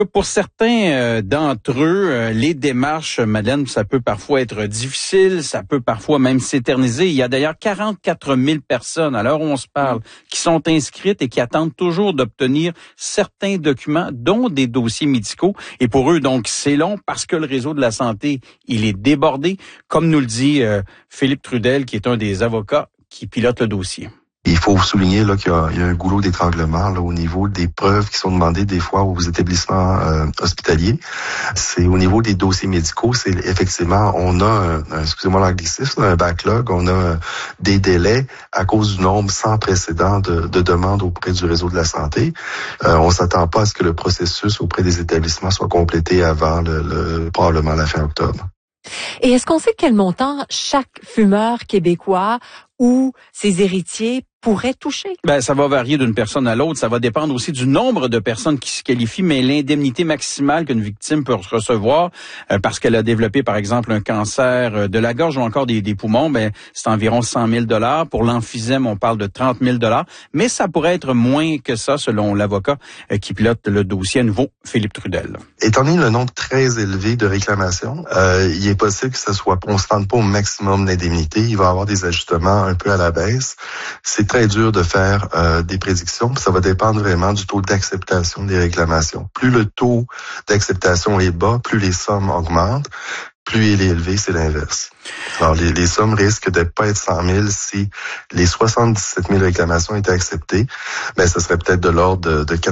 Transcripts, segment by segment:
Pour certains d'entre eux, les démarches, Madeleine, ça peut parfois être difficile, ça peut parfois même s'éterniser. Il y a d'ailleurs 44 000 personnes, à l'heure où on se parle, qui sont inscrites et qui attendent toujours d'obtenir certains documents, dont des dossiers médicaux. Et pour eux, donc, c'est long parce que le réseau de la santé, il est débordé, comme nous le dit Philippe Trudel, qui est un des avocats qui pilote le dossier. Il faut souligner là qu'il y a un goulot d'étranglement là au niveau des preuves qui sont demandées des fois aux établissements hospitaliers. C'est au niveau des dossiers médicaux, c'est effectivement on a excusez-moi l'anglicisme, un backlog, on a des délais à cause du nombre sans précédent de demandes auprès du réseau de la santé. On s'attend pas à ce que le processus auprès des établissements soit complété avant probablement la fin octobre. Et est-ce qu'on sait quel montant chaque fumeur québécois ou ses héritiers pourraient toucher? Ça va varier d'une personne à l'autre. Ça va dépendre aussi du nombre de personnes qui se qualifient, mais l'indemnité maximale qu'une victime peut recevoir parce qu'elle a développé, par exemple, un cancer de la gorge ou encore des poumons, c'est environ 100 000 $. Pour l'emphysème, on parle de 30 000 $. Mais ça pourrait être moins que ça, selon l'avocat qui pilote le dossier à nouveau, Philippe Trudel. Étant donné le nombre très élevé de réclamations, il est possible que on se rende pas au maximum d'indemnité. Il va y avoir des ajustements un peu à la baisse. C'est très dur de faire des prédictions. Ça va dépendre vraiment du taux d'acceptation des réclamations. Plus le taux d'acceptation est bas, plus les sommes augmentent. Plus il est élevé, c'est l'inverse. Alors, les sommes risquent de pas être 100 000 si les 77 000 réclamations étaient acceptées. Ça serait peut-être de l'ordre de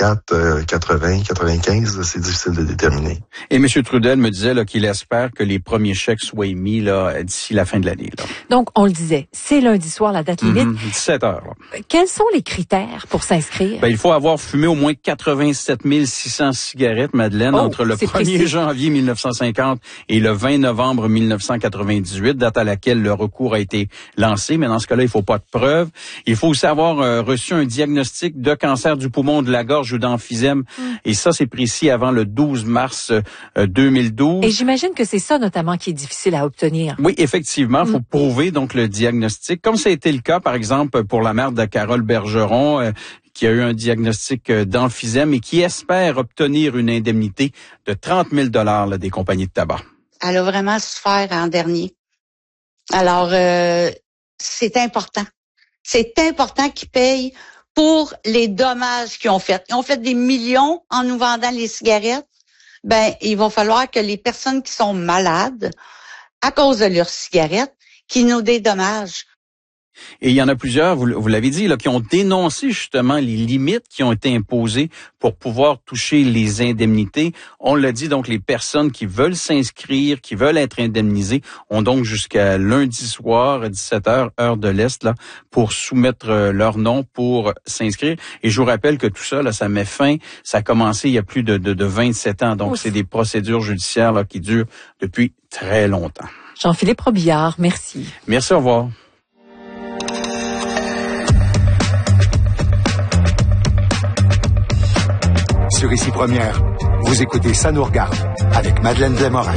84, 80, 95. C'est difficile de déterminer. Et M. Trudel me disait qu'il espère que les premiers chèques soient émis d'ici la fin de l'année. Donc, on le disait, c'est lundi soir la date limite. 17 heures. Quels sont les critères pour s'inscrire? Il faut avoir fumé au moins 87 600 cigarettes, Madeleine, entre le 1er janvier 1950 et le 20 novembre 1998, date à laquelle le recours a été lancé. Mais dans ce cas-là, il faut pas de preuves. Il faut aussi avoir reçu un diagnostic de cancer du poumon, de la gorge ou d'emphysème. Et ça, c'est précis avant le 12 mars 2012. Et j'imagine que c'est ça, notamment, qui est difficile à obtenir. Oui, effectivement. Il faut prouver donc le diagnostic. Comme ça a été le cas, par exemple, pour la mère de Carole Bergeron, qui a eu un diagnostic d'emphysème et qui espère obtenir une indemnité de 30 000 $ des compagnies de tabac. Elle a vraiment souffert en dernier. Alors, c'est important. C'est important qu'ils payent pour les dommages qu'ils ont fait. Ils ont fait des millions en nous vendant les cigarettes. Il va falloir que les personnes qui sont malades à cause de leurs cigarettes, qui nous dédommagent. Et il y en a plusieurs, vous l'avez dit, qui ont dénoncé justement les limites qui ont été imposées pour pouvoir toucher les indemnités. On l'a dit, donc les personnes qui veulent s'inscrire, qui veulent être indemnisées, ont donc jusqu'à lundi soir, à 17h, heure de l'Est, pour soumettre leur nom pour s'inscrire. Et je vous rappelle que tout ça, ça met fin, ça a commencé il y a plus de 27 ans. Donc, c'est des procédures judiciaires qui durent depuis très longtemps. Jean-Philippe Robillard, merci. Merci, au revoir. Sur Ici Première, vous écoutez Ça nous regarde avec Madeleine Desmorin.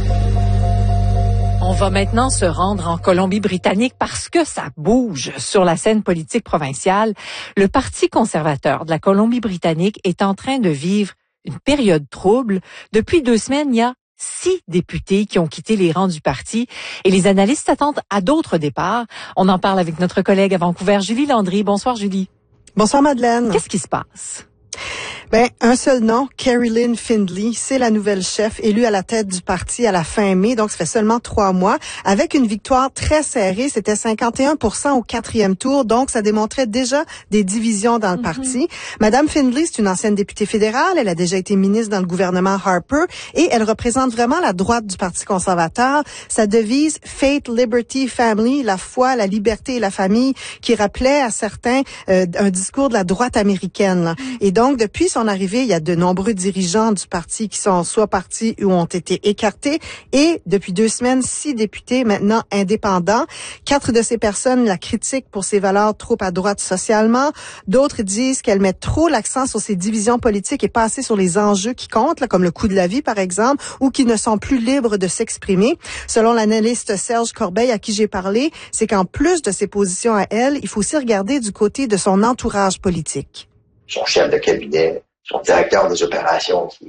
On va maintenant se rendre en Colombie-Britannique parce que ça bouge sur la scène politique provinciale. Le Parti conservateur de la Colombie-Britannique est en train de vivre une période trouble. Depuis 2 semaines, il y a 6 députés qui ont quitté les rangs du parti et les analystes s'attendent à d'autres départs. On en parle avec notre collègue à Vancouver, Julie Landry. Bonsoir, Julie. Bonsoir, Madeleine. Qu'est-ce qui se passe? Un seul nom, Carrie-Lynne Findley, c'est la nouvelle chef élue à la tête du parti à la fin mai, donc ça fait seulement 3 mois, avec une victoire très serrée, c'était 51% au 4e tour, donc ça démontrait déjà des divisions dans le parti. Madame Findley, c'est une ancienne députée fédérale, elle a déjà été ministre dans le gouvernement Harper et elle représente vraiment la droite du Parti conservateur. Sa devise, Faith, Liberty, Family, la foi, la liberté et la famille, qui rappelait à certains un discours de la droite américaine, là. Et donc, depuis son arrivée, il y a de nombreux dirigeants du parti qui sont soit partis ou ont été écartés. Et depuis 2 semaines, 6 députés maintenant indépendants. 4 de ces personnes la critiquent pour ses valeurs trop à droite socialement. D'autres disent qu'elle met trop l'accent sur ses divisions politiques et pas assez sur les enjeux qui comptent, là, comme le coût de la vie, par exemple, ou qui ne sont plus libres de s'exprimer. Selon l'analyste Serge Corbeil, à qui j'ai parlé, c'est qu'en plus de ses positions à elle, il faut aussi regarder du côté de son entourage politique. Son chef de cabinet, son directeur des opérations